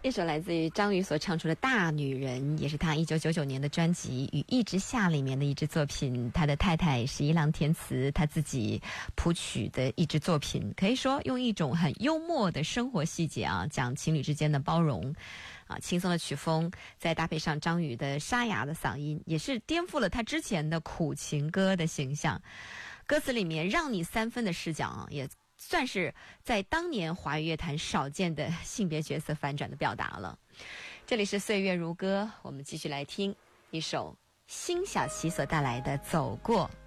一首来自于张宇所唱出的大女人，也是他1999年的专辑《雨一直下》里面的一支作品，他的太太是一郎填词，他自己谱曲的一支作品，可以说用一种很幽默的生活细节啊，讲情侣之间的包容啊，轻松的曲风，再搭配上张宇的沙哑的嗓音，也是颠覆了他之前的苦情歌的形象。歌词里面让你3分的视角啊，也算是在当年华语乐坛少见的性别角色反转的表达了。这里是岁月如歌，我们继续来听一首辛晓琪所带来的《走过》。